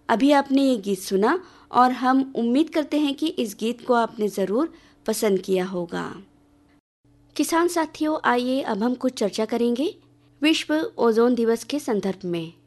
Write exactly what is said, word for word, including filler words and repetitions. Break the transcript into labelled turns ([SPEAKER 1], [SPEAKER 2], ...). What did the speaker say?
[SPEAKER 1] अभी आपने ये गीत सुना और हम उम्मीद करते हैं कि इस गीत को आपने ज़रूर पसंद किया होगा। किसान साथियों, आइए अब हम कुछ चर्चा करेंगे विश्व ओजोन दिवस के संदर्भ में।